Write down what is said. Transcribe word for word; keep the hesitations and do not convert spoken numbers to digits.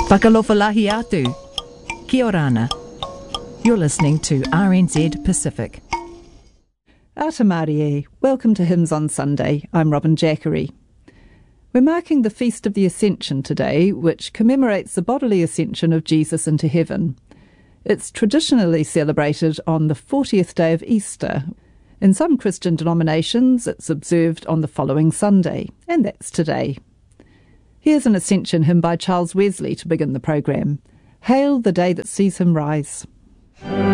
Whakalofalahi atu. Kia orana. You're listening to R N Z Pacific. Ata Marie, welcome to Hymns on Sunday. I'm Robin Jackery. We're marking the Feast of the Ascension today, which commemorates the bodily ascension of Jesus into heaven. It's traditionally celebrated on the fortieth day of Easter. In some Christian denominations, it's observed on the following Sunday, and that's today. Here's an Ascension hymn by Charles Wesley to begin the programme. Hail the day that sees him rise.